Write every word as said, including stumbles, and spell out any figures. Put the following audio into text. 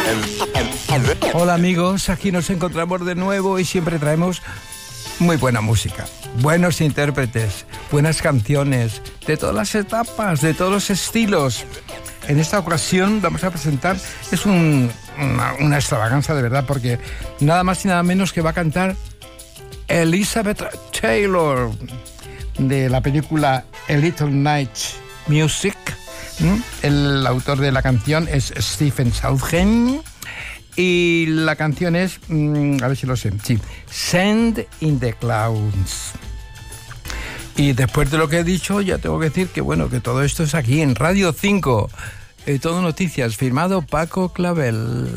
Hola amigos, aquí nos encontramos de nuevo y siempre traemos muy buena música, buenos intérpretes, buenas canciones, de todas las etapas, de todos los estilos. En esta ocasión vamos a presentar, es un, una, una extravaganza de verdad, porque nada más y nada menos que va a cantar Elizabeth Taylor, de la película A Little Night Music. El autor de la canción es Stephen Sondheim y la canción es, a ver si lo sé, sí, Sand in the Clouds. Y después de lo que he dicho, ya tengo que decir que bueno, que todo esto es aquí en Radio cinco. Eh, todo Noticias, firmado Paco Clavel.